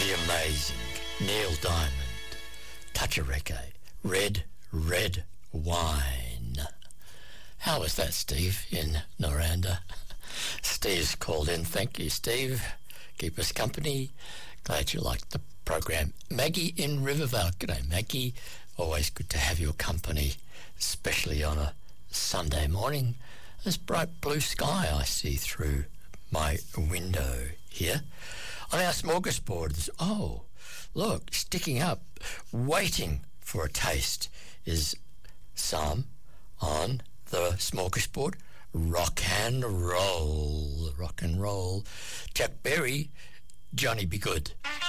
The amazing Neil Diamond, Touch a Reggae, Red, Red Wine. How was that, Steve, in Noranda? Steve's called in. Thank you, Steve. Keep us company. Glad you liked the program. Maggie in Rivervale. G'day, Maggie. Always good to have your company, especially on a Sunday morning. There's bright blue sky I see through my window here. On our smorgasbord, oh, look, sticking up, waiting for a taste is some on the smorgasbord. Rock and roll. Jack Berry, Johnny Be Good.